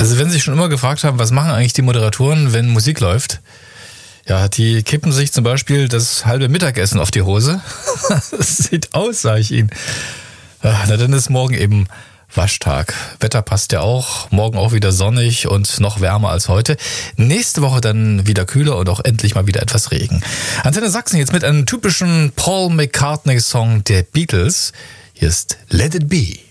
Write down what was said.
Also wenn Sie sich schon immer gefragt haben, was machen eigentlich die Moderatoren, wenn Musik läuft? Ja, die kippen sich zum Beispiel das halbe Mittagessen auf die Hose. Das sieht aus, sage ich Ihnen. Na, dann ist morgen eben Waschtag. Wetter passt ja auch. Morgen auch wieder sonnig und noch wärmer als heute. Nächste Woche dann wieder kühler und auch endlich mal wieder etwas Regen. Antenne Sachsen jetzt mit einem typischen Paul McCartney-Song der Beatles. Hier ist Let It Be.